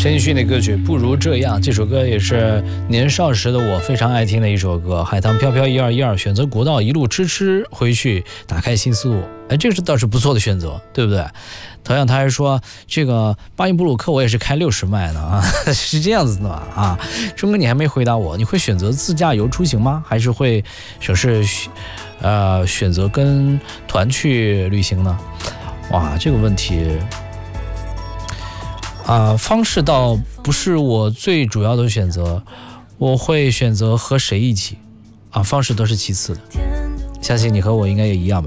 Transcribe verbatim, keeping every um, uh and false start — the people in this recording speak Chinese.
陈奕迅的歌曲《不如这样》，这首歌也是年少时的我非常爱听的一首歌。海棠飘飘一二一二，选择国道一路痴痴回去，打开新思路。哎，这个是倒是不错的选择，对不对？同样他还说这个巴音布鲁克我也是开六十迈的啊，是这样子的嘛啊。钟哥你还没回答我，你会选择自驾游出行吗？还是会省事呃选择跟团去旅行呢？哇，这个问题。啊，方式倒不是我最主要的选择，我会选择和谁一起，啊，方式都是其次的。相信你和我应该也一样吧。